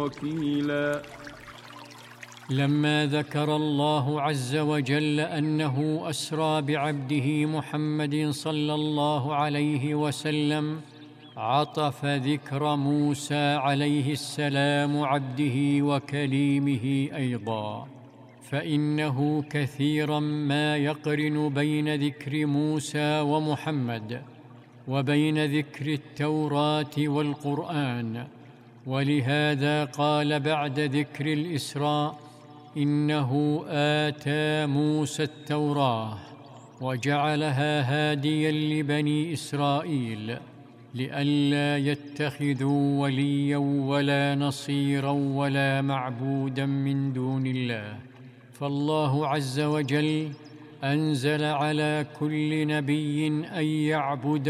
وكيلا. لما ذكر الله عز وجل أنه أسرى بعبده محمد صلى الله عليه وسلم، عطف ذكر موسى عليه السلام عبده وكليمه أيضا، فإنه كثيرا ما يقرن بين ذكر موسى ومحمد وبين ذكر التوراة والقرآن. ولهذا قال بعد ذكر الإسراء: إنه آتى موسى التوراة وجعلها هاديا لبني إسرائيل لئلا يتخذوا وليا ولا نصيرا ولا معبودا من دون الله. فالله عز وجل أنزل على كل نبي أن يعبد